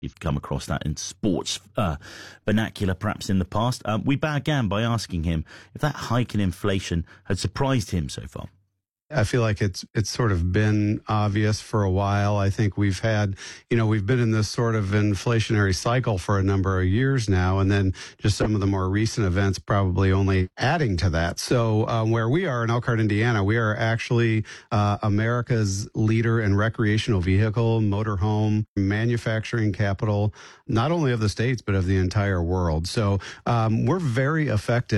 You've come across that in sports vernacular, perhaps in the past. We began by asking him if that hike in inflation had surprised him so far. I feel like it's sort of been obvious for a while. I think we've been in this sort of inflationary cycle for a number of years now, and then just some of the more recent events probably only adding to that. So where we are in Elkhart, Indiana, we are actually America's leader in recreational vehicle, motorhome, manufacturing capital, not only of the states, but of the entire world. So we're very effective